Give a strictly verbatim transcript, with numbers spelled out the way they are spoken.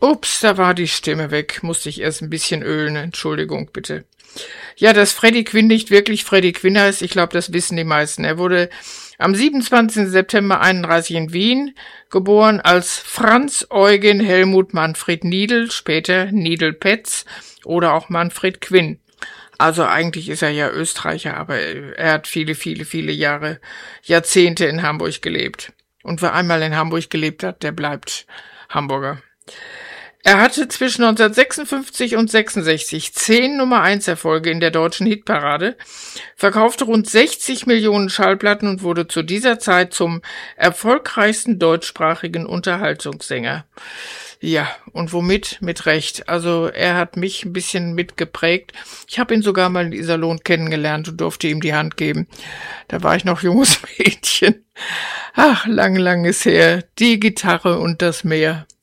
Ups, da war die Stimme weg. Musste ich erst ein bisschen ölen. Entschuldigung, bitte. Ja, dass Freddie Quinn nicht wirklich Freddie Quinn heißt, ich glaube, das wissen die meisten. Er wurde am siebenundzwanzigsten September einunddreißig in Wien geboren als Franz Eugen Helmut Manfred Niedl, später Niedl Petz oder auch Manfred Quinn. Also eigentlich ist er ja Österreicher, aber er hat viele, viele, viele Jahre, Jahrzehnte in Hamburg gelebt. Und wer einmal in Hamburg gelebt hat, der bleibt Hamburger. Er hatte zwischen neunzehnhundertsechsundfünfzig und sechsundsechzig zehn Nummer eins Erfolge in der deutschen Hitparade, verkaufte rund sechzig Millionen Schallplatten und wurde zu dieser Zeit zum erfolgreichsten deutschsprachigen Unterhaltungssänger. Ja, und womit? Mit Recht. Also er hat mich ein bisschen mitgeprägt. Ich habe ihn sogar mal in Iserlohn kennengelernt und durfte ihm die Hand geben. Da war ich noch junges Mädchen. Ach, lang, lang ist her. Die Gitarre und das Meer.